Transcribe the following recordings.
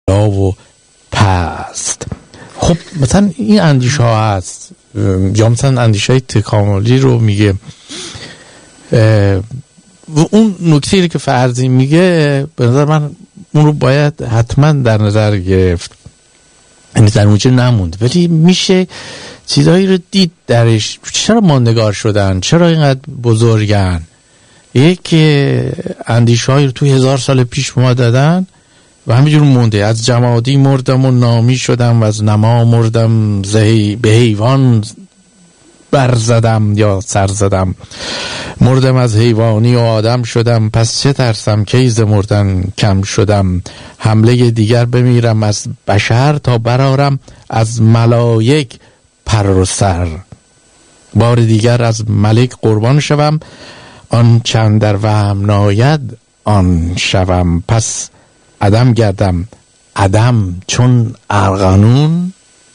و پست. خب مثلا این اندیشه ها هست، یا مثلا اندیشه های تکاملی رو میگه و اون نکته‌ای که فرضی میگه به نظر من اون رو باید حتما در نظر گرفت، یعنی در اونجا نموند، ولی میشه چیزایی رو دید درش. چرا ماندگار شدن؟ چرا اینقدر بزرگن؟ یک اندیشه هایی رو توی 1000 سال پیش ما دادن و همینجور مونده. از جمادی مردم و نامی شدم و از نما مردم به حیوان برزدم یا سر زدم، مردم از حیوانی و آدم شدم، پس چه ترسم کی ز مردن کم شدم. حمله دیگر بمیرم از بشر تا برارم از ملائک پر و سر. بار دیگر از ملک قربان شوم، آن چند در وهم ناید آن شوم. پس عدم گردم عدم چون ارغنون،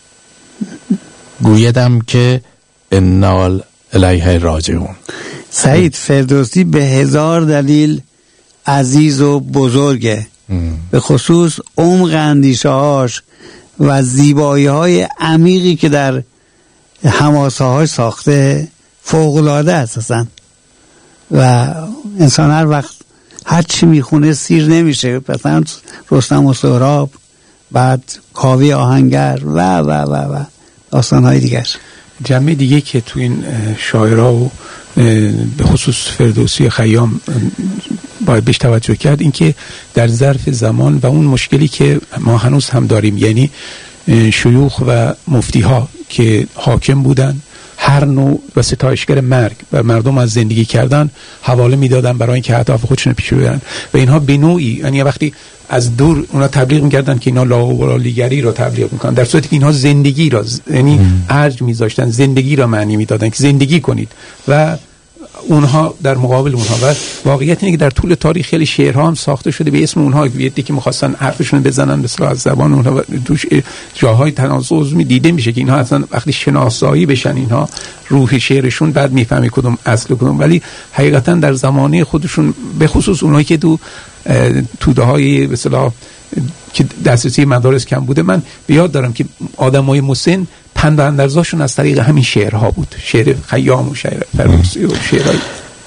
گویدم که انا الیه راجعون. سعید فردوسی به 1000 دلیل عزیز و بزرگه، به خصوص عمق اندیشه هاش و زیبایی های عمیقی که در حماسه هاش ساخته فوق‌العاده اساسا، و انسان هر وقت هر چی میخونه سیر نمیشه. مثلا رستم و سهراب، بعد کاوه آهنگر و داستان‌های دیگر. جمعه دیگه که تو این شاعرها و به خصوص فردوسی خیام باید بهش توجه کرد، این که در ظرف زمان و اون مشکلی که ما هنوز هم داریم، یعنی شیوخ و مفتی ها که حاکم بودن، هر نوع و ستایشگر مرگ و مردم از زندگی کردن حواله میدادن برای اینکه اهداف خودشون پیش ببرن، و اینها به نوعی، یعنی وقتی از دور اونا تبلیغ میکردن که اینا لاابالیگری رو تبلیغ میکنن، در صورتی که اینها زندگی را، یعنی ارج میذاشتن، زندگی را معنی میدادن که زندگی کنید، و اونها در مقابل اونها. و واقعیت اینه که در طول تاریخ خیلی شعرها هم ساخته شده به اسم اونها، یکی که می‌خواستن حرفشون بزنن مثلا از زبان اونها، توش جاهای تناقض دیده میشه که اینها اصلا وقتی شناسایی بشن اینها روح شعرشون بعد میفهمی کدوم اصل کدوم، ولی حقیقتا در زمانه خودشون به خصوص اونایی که توده‌های به اصطلاح که دسترسی مدارس کم بوده، من بیاد دارم که آدمای مسن پند و اندرزاشون از طریق همین شعرها بود، شعر خیام و شعر فردوسی و شعرهای.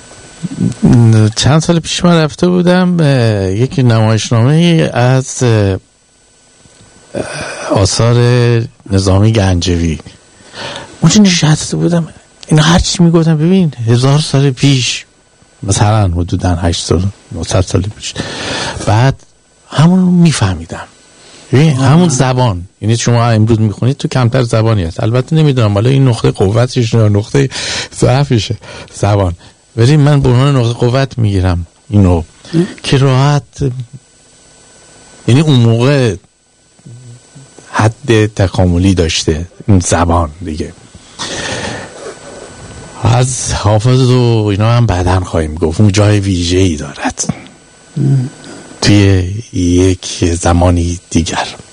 چند سال پیش من رفته بودم یک نمایشنامه از آثار نظامی گنجوی، اونجا نشسته بودم، اینا هرچی میگفتم ببین 1000 سال پیش، مثلا حدودا 800 900 سال پیش، بعد همون میفهمیدم، همون زبان. یعنی شما امروز میخونید تو کمتر زبانی هست، البته نمیدونم حالا این نقطه قوتش یا نقطه ضعفشه زبان، ولی من به عنوان نقطه قوت میگیرم اینو که راحت، یعنی اون موقع حد تکاملی داشته این زبان دیگه. از حافظ و اینا هم بعداً خواهیم گفت، اون جای ویژه‌ای دارد توی یک زمانی دیگر.